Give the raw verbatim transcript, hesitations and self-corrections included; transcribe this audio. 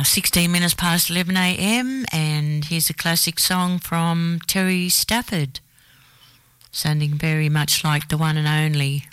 sixteen minutes past eleven a m and here's a classic song from Terry Stafford, sounding very much like the one and only